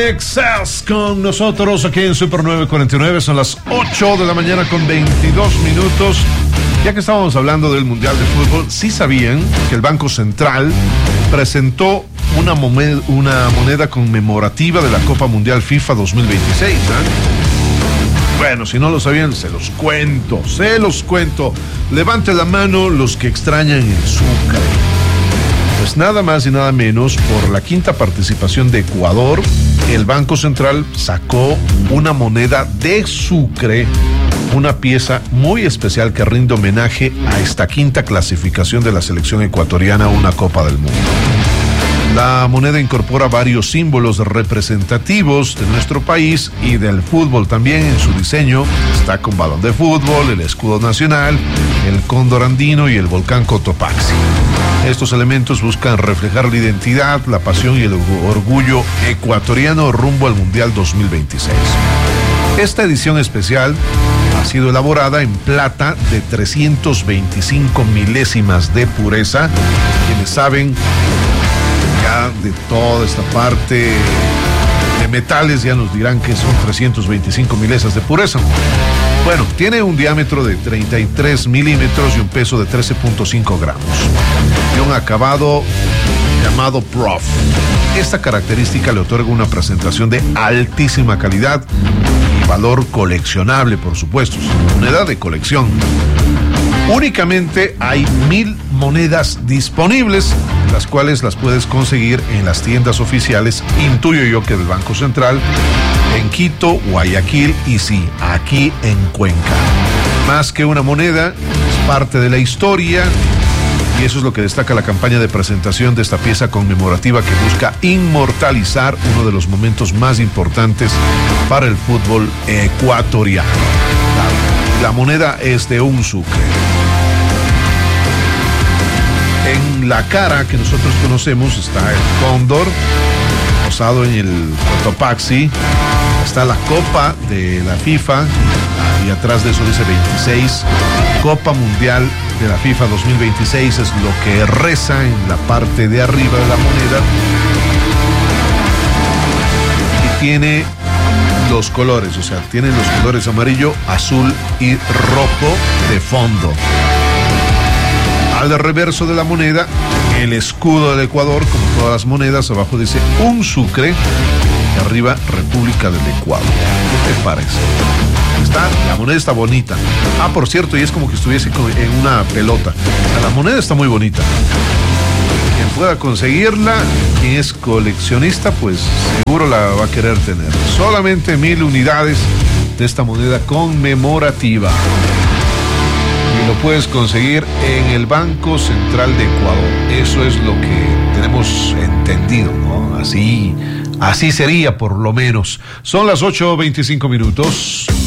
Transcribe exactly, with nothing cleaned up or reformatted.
Excels con nosotros aquí en Super nueve cuarenta y nueve. Son las ocho de la mañana con veintidós minutos. Ya que estábamos hablando del Mundial de Fútbol, ¿sí sabían que el Banco Central presentó una moneda, una moneda conmemorativa de la Copa Mundial FIFA dos mil veintiséis? ¿eh? Bueno, si no lo sabían, se los cuento, se los cuento. Levante la mano los que extrañan el Sucre. Pues nada más y nada menos, por la quinta participación de Ecuador, el Banco Central sacó una moneda de Sucre, una pieza muy especial que rinde homenaje a esta quinta clasificación de la selección ecuatoriana a una Copa del Mundo. La moneda incorpora varios símbolos representativos de nuestro país y del fútbol también en su diseño. Está con balón de fútbol, el escudo nacional, el cóndor andino y el volcán Cotopaxi. Estos elementos buscan reflejar la identidad, la pasión y el orgullo ecuatoriano rumbo al Mundial dos mil veintiséis. Esta edición especial ha sido elaborada en plata de trescientos veinticinco milésimas de pureza. Quienes saben ya de toda esta parte de metales ya nos dirán que son trescientos veinticinco milésimas de pureza. Bueno, tiene un diámetro de treinta y tres milímetros y un peso de trece punto cinco gramos. Y un acabado llamado Prof. Esta característica le otorga una presentación de altísima calidad y valor coleccionable, por supuesto. Es una moneda de colección. Únicamente hay mil monedas disponibles, las cuales las puedes conseguir en las tiendas oficiales, intuyo yo que del Banco Central, en Quito, Guayaquil y sí, aquí en Cuenca. Más que una moneda, es parte de la historia y eso es lo que destaca la campaña de presentación de esta pieza conmemorativa que busca inmortalizar uno de los momentos más importantes para el fútbol ecuatoriano. La, la moneda es de un sucre. En la cara que nosotros conocemos está el cóndor, posado en el Cotopaxi, está la copa de la FIFA y atrás de eso dice veintiséis, Copa Mundial de la FIFA dos mil veintiséis es lo que reza en la parte de arriba de la moneda y tiene los colores, o sea, tiene los colores amarillo, azul y rojo de fondo. Al reverso de la moneda, el escudo del Ecuador, como todas las monedas, abajo dice un sucre y arriba República del Ecuador. ¿Qué te parece? Está, la moneda está bonita. Ah, por cierto, y es como que estuviese en una pelota. O sea, la moneda está muy bonita. Quien pueda conseguirla, quien es coleccionista, pues seguro la va a querer tener. Solamente mil unidades de esta moneda conmemorativa. Y lo puedes conseguir en el Banco Central de Ecuador. Eso es lo que tenemos entendido, ¿no? Así, así sería por lo menos. Son las ocho veinticinco minutos.